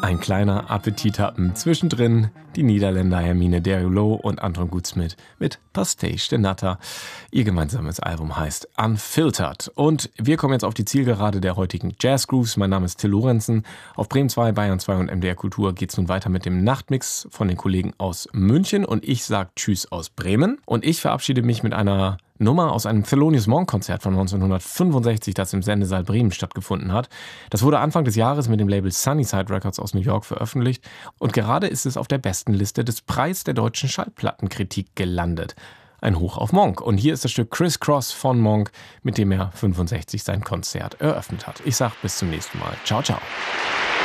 Ein kleiner Appetithappen. Zwischendrin die Niederländer Hermine Derlo und Anton Gutsmuth mit Pastéis de Nata. Ihr gemeinsames Album heißt Unfiltered. Und wir kommen jetzt auf die Zielgerade der heutigen Jazz Grooves. Mein Name ist Till Lorenzen. Auf Bremen 2, Bayern 2 und MDR Kultur geht's nun weiter mit dem Nachtmix von den Kollegen aus München. Und ich sage Tschüss aus Bremen. Und ich verabschiede mich mit einer Nummer aus einem Thelonious Monk-Konzert von 1965, das im Sendesaal Bremen stattgefunden hat. Das wurde Anfang des Jahres mit dem Label Sunnyside Records aus New York veröffentlicht und gerade ist es auf der Bestenliste des Preis der deutschen Schallplattenkritik gelandet. Ein Hoch auf Monk. Und hier ist das Stück Criss Cross von Monk, mit dem er 65 sein Konzert eröffnet hat. Ich sag bis zum nächsten Mal. Ciao, ciao.